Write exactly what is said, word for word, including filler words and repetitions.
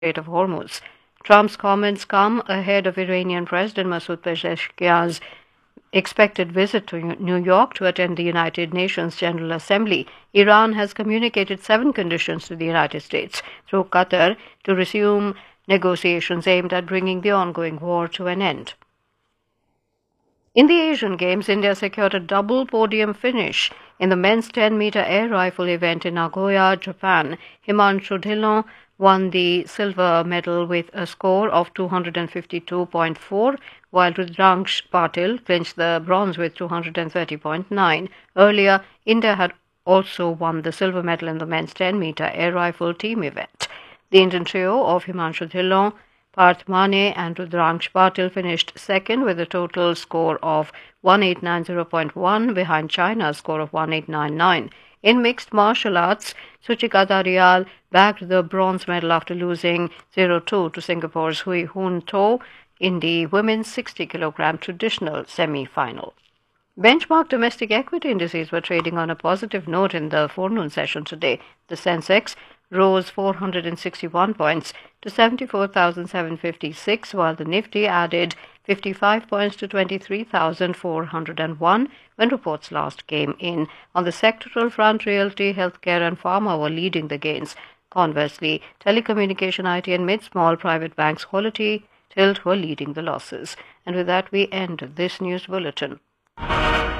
Strait of Hormuz. Trump's comments come ahead of Iranian President Masoud Pezeshkian's expected visit to New York to attend the United Nations General Assembly. Iran has communicated seven conditions to the United States through Qatar to resume negotiations aimed at bringing the ongoing war to an end. In the Asian Games, India secured a double podium finish in the men's ten meter air rifle event in Nagoya, Japan. Himanshu Dhillon won the silver medal with a score of two hundred fifty-two point four, while Rudraksh Patil clinched the bronze with two hundred thirty point nine. Earlier, India had also won the silver medal in the men's ten meter air rifle team event. The Indian trio of Himanshu Dhillon, Parth Mane and Rudraksh Patil finished second with a total score of eighteen ninety point one behind China's score of eighteen ninety-nine. In mixed martial arts, Suchikata Rial bagged the bronze medal after losing zero two to Singapore's Hui Hun To in the women's sixty kilogram traditional semi-final. Benchmark domestic equity indices were trading on a positive note in the forenoon session today. The Sensex rose four hundred sixty-one points to seventy-four thousand seven hundred fifty-six, while the Nifty added fifty-five points to twenty-three thousand four hundred one when reports last came in. On the sectoral front, realty, healthcare and pharma were leading the gains. Conversely, telecommunication, I T and mid-small private banks quality tilt were leading the losses. And with that, we end this news bulletin.